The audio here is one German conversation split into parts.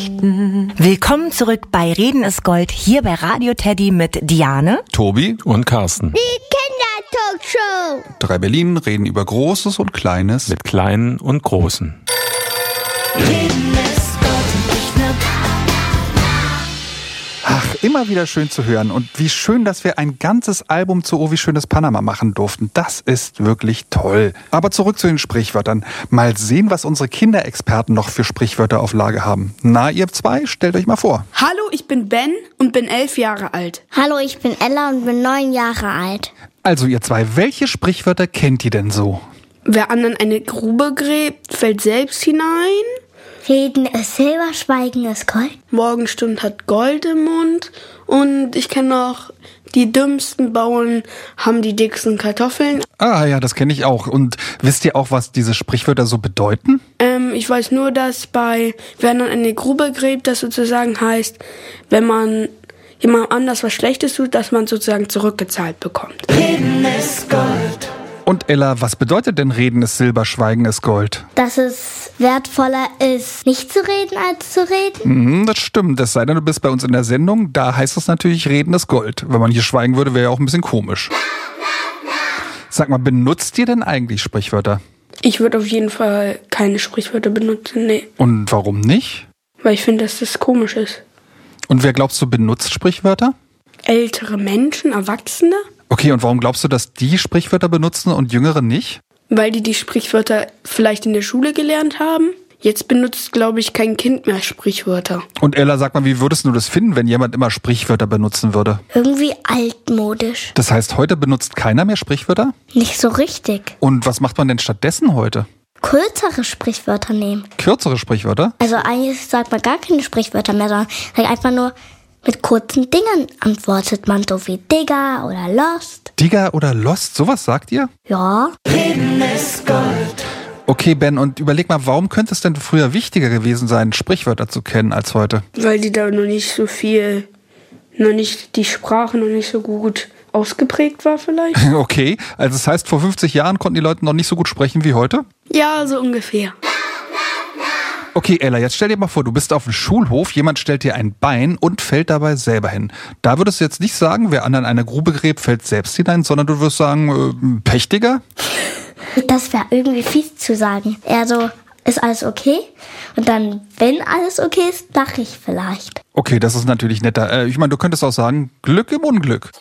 Geschichten. Willkommen zurück bei Reden ist Gold, hier bei Radio Teddy mit Diane, Tobi und Carsten. Die Kindertalkshow. 3 Berlin reden über Großes und Kleines. Mit Kleinen und Großen. Reden ist Gold und nicht nur Ach, immer wieder schön zu hören. Und wie schön, dass wir ein ganzes Album zu Oh, wie schönes Panama machen durften. Das ist wirklich toll. Aber zurück zu den Sprichwörtern. Mal sehen, was unsere Kinderexperten noch für Sprichwörter auf Lage haben. Na, ihr zwei, stellt euch mal vor. Hallo, ich bin Ben und bin 11 Jahre alt. Hallo, ich bin Ella und bin 9 Jahre alt. Also ihr zwei, welche Sprichwörter kennt ihr denn so? Wer anderen eine Grube gräbt, fällt selbst hinein. Reden ist Silber, Schweigen ist Gold. Morgenstund hat Gold im Mund. Und ich kenne noch, die dümmsten Bauern haben die dicksten Kartoffeln. Ah ja, das kenne ich auch. Und wisst ihr auch, was diese Sprichwörter so bedeuten? Ich weiß nur, dass bei wer anderen eine Grube gräbt, das sozusagen heißt, wenn man jemand anders was Schlechtes tut, dass man sozusagen zurückgezahlt bekommt. Reden ist Gold. Und Ella, was bedeutet denn Reden ist Silber, Schweigen ist Gold? Dass es wertvoller ist, nicht zu reden, als zu reden. Das stimmt, es sei denn, du bist bei uns in der Sendung, da heißt es natürlich, Reden ist Gold. Wenn man hier schweigen würde, wäre ja auch ein bisschen komisch. Sag mal, benutzt ihr denn eigentlich Sprichwörter? Ich würde auf jeden Fall keine Sprichwörter benutzen, nee. Und warum nicht? Weil ich finde, dass das komisch ist. Und wer glaubst du benutzt Sprichwörter? Ältere Menschen, Erwachsene, Okay, und warum glaubst du, dass die Sprichwörter benutzen und Jüngere nicht? weil die Sprichwörter vielleicht in der Schule gelernt haben. Jetzt benutzt, glaube ich, kein Kind mehr Sprichwörter. Und Ella, sag mal, wie würdest du das finden, wenn jemand immer Sprichwörter benutzen würde? Irgendwie altmodisch. Das heißt, heute benutzt keiner mehr Sprichwörter? Nicht so richtig. Und was macht man denn stattdessen heute? Kürzere Sprichwörter nehmen. Kürzere Sprichwörter? Also eigentlich sagt man gar keine Sprichwörter mehr, sondern sagt einfach nur, mit kurzen Dingen antwortet man, so wie Digga oder Lost. Digga oder Lost, sowas sagt ihr? Ja. Reden ist Gold. Okay, Ben, und überleg mal, warum könnte es denn früher wichtiger gewesen sein, Sprichwörter zu kennen als heute? Weil die da die Sprache noch nicht so gut ausgeprägt war vielleicht. Okay, also das heißt, vor 50 Jahren konnten die Leute noch nicht so gut sprechen wie heute? Ja, so ungefähr. Okay, Ella, jetzt stell dir mal vor, du bist auf dem Schulhof, jemand stellt dir ein Bein und fällt dabei selber hin. Da würdest du jetzt nicht sagen, wer anderen eine Grube gräbt, fällt selbst hinein, sondern du würdest sagen, Pächtiger? Das wäre irgendwie fies zu sagen. Eher so, ist alles okay? Und dann, wenn alles okay ist, lache ich vielleicht. Okay, das ist natürlich netter. Ich meine, du könntest auch sagen, Glück im Unglück.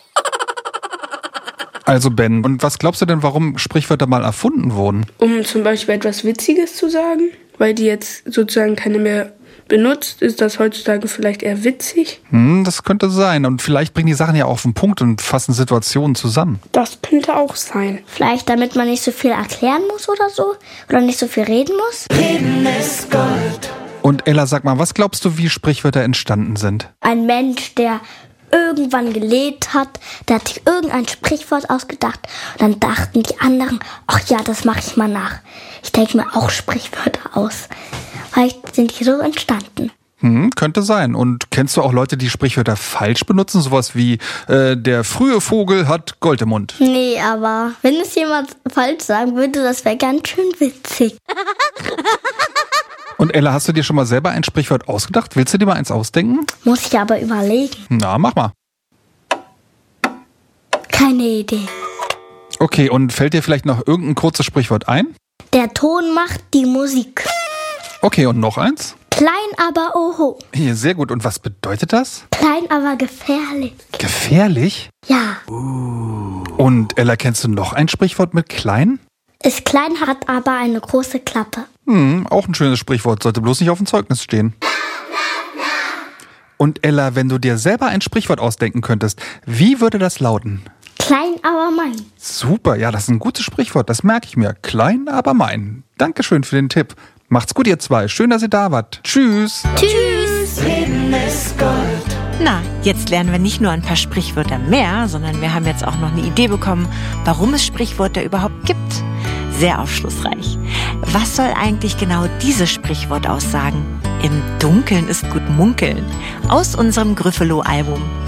Also Ben, und was glaubst du denn, warum Sprichwörter mal erfunden wurden? Um zum Beispiel etwas Witziges zu sagen, weil die jetzt sozusagen keine mehr benutzt, ist das heutzutage vielleicht eher witzig. Das könnte sein. Und vielleicht bringen die Sachen ja auch auf den Punkt und fassen Situationen zusammen. Das könnte auch sein. Vielleicht, damit man nicht so viel erklären muss oder so. Oder nicht so viel reden muss. Reden ist Gold. Und Ella, sag mal, was glaubst du, wie Sprichwörter entstanden sind? Ein Mensch, der irgendwann gelebt hat, der hat sich irgendein Sprichwort ausgedacht. Und dann dachten die anderen, ach ja, das mache ich mal nach. Ich denke mir auch Sprichwörter aus. Vielleicht sind die so entstanden. Könnte sein. Und kennst du auch Leute, die Sprichwörter falsch benutzen? Sowas wie, der frühe Vogel hat Gold im Mund. Nee, aber wenn es jemand falsch sagen würde, das wäre ganz schön witzig. Und Ella, hast du dir schon mal selber ein Sprichwort ausgedacht? Willst du dir mal eins ausdenken? Muss ich aber überlegen. Na, mach mal. Keine Idee. Okay, und fällt dir vielleicht noch irgendein kurzes Sprichwort ein? Der Ton macht die Musik. Okay, und noch eins? Klein, aber oho. Hier, sehr gut. Und was bedeutet das? Klein, aber gefährlich. Gefährlich? Ja. Und Ella, kennst du noch ein Sprichwort mit klein? Ist klein, hat aber eine große Klappe. Auch ein schönes Sprichwort, sollte bloß nicht auf dem Zeugnis stehen. Und Ella, wenn du dir selber ein Sprichwort ausdenken könntest, wie würde das lauten? Klein, aber mein. Super, ja, das ist ein gutes Sprichwort, das merke ich mir. Klein, aber mein. Dankeschön für den Tipp. Macht's gut, ihr zwei. Schön, dass ihr da wart. Tschüss. Tschüss. Reden ist Gold. Na, jetzt lernen wir nicht nur ein paar Sprichwörter mehr, sondern wir haben jetzt auch noch eine Idee bekommen, warum es Sprichwörter überhaupt gibt. Sehr aufschlussreich. Was soll eigentlich genau dieses Sprichwort aussagen? Im Dunkeln ist gut munkeln. Aus unserem Gryffalo-Album